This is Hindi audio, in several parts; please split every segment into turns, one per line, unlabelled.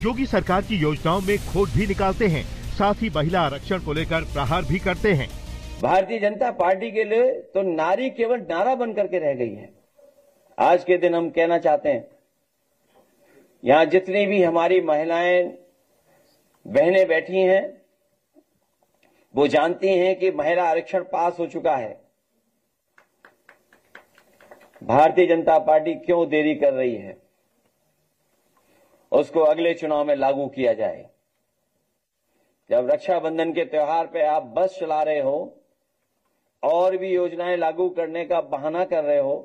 योगी सरकार की योजनाओं में खोट भी निकालते हैं, साथ ही महिला आरक्षण को लेकर प्रहार भी करते हैं।
भारतीय जनता पार्टी के लिए तो नारी केवल नारा बन करके रह गई है। आज के दिन हम कहना चाहते हैं, यहां जितनी भी हमारी महिलाएं बहनें बैठी हैं, वो जानती हैं कि महिला आरक्षण पास हो चुका है। भारतीय जनता पार्टी क्यों देरी कर रही है? उसको अगले चुनाव में लागू किया जाए। जब रक्षाबंधन के त्योहार पे आप बस चला रहे हो और भी योजनाएं लागू करने का बहाना कर रहे हो,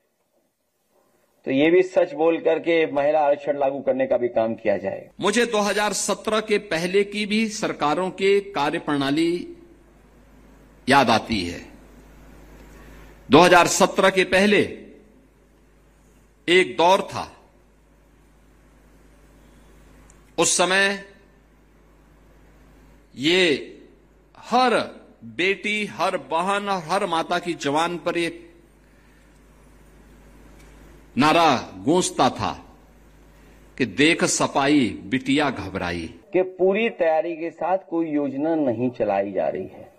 तो ये भी सच बोल करके महिला आरक्षण लागू करने का भी काम किया जाए।
मुझे 2017 के पहले की भी सरकारों के कार्यप्रणाली याद आती है। 2017 के पहले एक दौर था, उस समय ये हर बेटी, हर बहन और हर माता की जबान पर एक नारा गूंजता था कि देख सपाई बिटिया घबराई।
कि पूरी तैयारी के साथ कोई योजना नहीं चलाई जा रही है।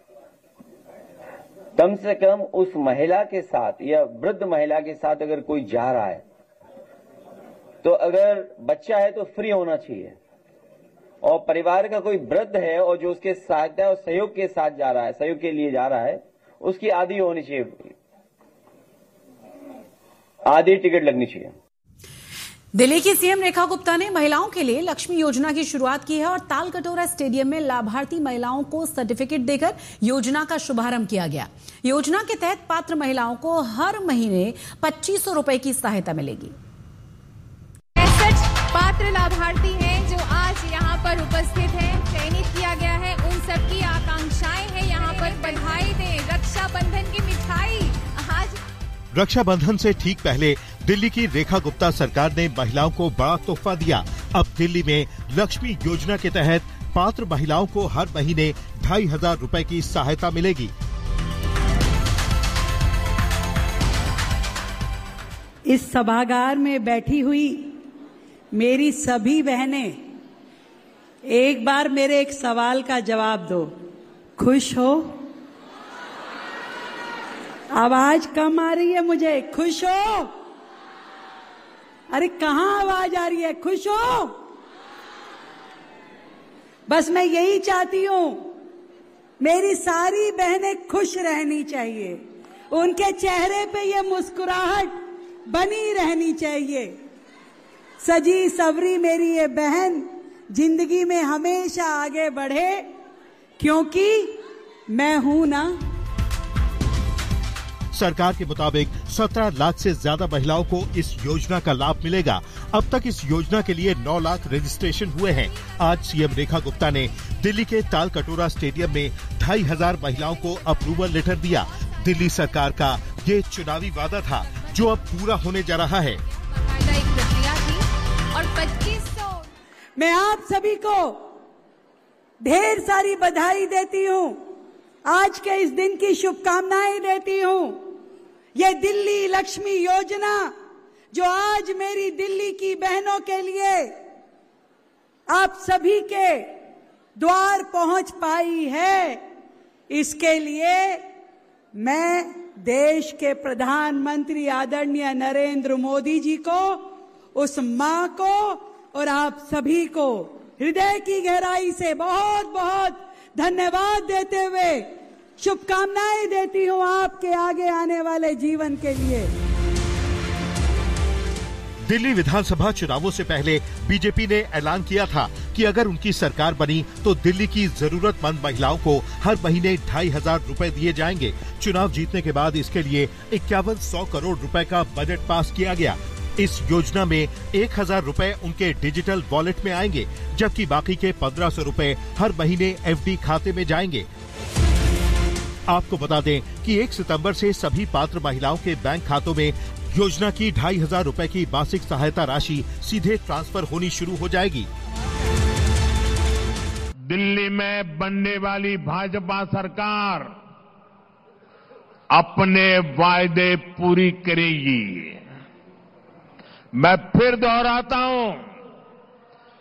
कम से कम उस महिला के साथ या वृद्ध महिला के साथ अगर कोई जा रहा है, तो अगर बच्चा है तो फ्री होना चाहिए, और परिवार का कोई वृद्ध है और जो उसके सहायता और सहयोग के साथ जा रहा है, सहयोग के लिए जा रहा है, उसकी आधी होनी चाहिए, आधी टिकट लगनी चाहिए।
दिल्ली की सीएम रेखा गुप्ता ने महिलाओं के लिए लक्ष्मी योजना की शुरुआत की है और तालकटोरा स्टेडियम में लाभार्थी महिलाओं को सर्टिफिकेट देकर योजना का शुभारंभ किया गया। योजना के तहत पात्र महिलाओं को हर महीने 2500 रुपए की सहायता मिलेगी।
65 पात्र लाभार्थी हैं जो आज यहाँ पर उपस्थित हैं, चयनित किया गया है। उन सबकी आकांक्षाएं हैं यहाँ पर। बधाई दें, रक्षाबंधन की मिठाई। आज
रक्षाबंधन से ठीक पहले दिल्ली की रेखा गुप्ता सरकार ने महिलाओं को बड़ा तोहफा दिया। अब दिल्ली में लक्ष्मी योजना के तहत पात्र महिलाओं को हर महीने 2500 रुपए की सहायता मिलेगी।
इस सभागार में बैठी हुई मेरी सभी बहनें, एक बार मेरे एक सवाल का जवाब दो। खुश हो? आवाज कम आ रही है मुझे। खुश हो? अरे कहां आवाज आ रही है? खुश हो? बस मैं यही चाहती हूं, मेरी सारी बहनें खुश रहनी चाहिए, उनके चेहरे पे ये मुस्कुराहट बनी रहनी चाहिए। सजी सवरी मेरी ये बहन जिंदगी में हमेशा आगे बढ़े, क्योंकि मैं हूं ना।
सरकार के मुताबिक 17 लाख से ज्यादा महिलाओं को इस योजना का लाभ मिलेगा। अब तक इस योजना के लिए 9 लाख रजिस्ट्रेशन हुए हैं। आज सीएम रेखा गुप्ता ने दिल्ली के तालकटोरा स्टेडियम में 2500 महिलाओं को अप्रूवल लेटर दिया। दिल्ली सरकार का ये चुनावी वादा था जो अब पूरा होने जा रहा है।
और 2500
मैं आप सभी को ढेर सारी बधाई देती हूँ, आज के इस दिन की शुभकामनाएं देती हूँ। ये दिल्ली लक्ष्मी योजना जो आज मेरी दिल्ली की बहनों के लिए आप सभी के द्वार पहुंच पाई है, इसके लिए मैं देश के प्रधानमंत्री आदरणीय नरेंद्र मोदी जी को, उस मां को और आप सभी को हृदय की गहराई से बहुत बहुत धन्यवाद देते हुए शुभकामनाएं देती हूं आपके आगे आने वाले जीवन के लिए।
दिल्ली विधानसभा चुनावों से पहले बीजेपी ने ऐलान किया था कि अगर उनकी सरकार बनी तो दिल्ली की जरूरतमंद महिलाओं को हर महीने 2500 रुपए दिए जाएंगे। चुनाव जीतने के बाद इसके लिए 5100 करोड़ रुपए का बजट पास किया गया। इस योजना में 1000 रुपए उनके डिजिटल वॉलेट में आएंगे, जबकि बाकी के 1500 रुपए हर महीने एफडी खाते में जाएंगे। आपको बता दें कि 1 सितंबर से सभी पात्र महिलाओं के बैंक खातों में योजना की 2500 रुपए की मासिक सहायता राशि सीधे ट्रांसफर होनी शुरू हो जाएगी।
दिल्ली में बनने वाली भाजपा सरकार अपने वायदे पूरी करेगी। मैं फिर दोहराता हूं,